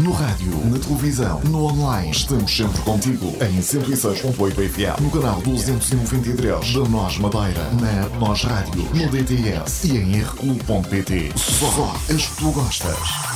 No rádio, na televisão, no online. Estamos sempre contigo em 106.8 FM, no canal 293 da Nós Madeira, na Nós Rádio, no DTS e em rclub.pt. Só as que tu gostas.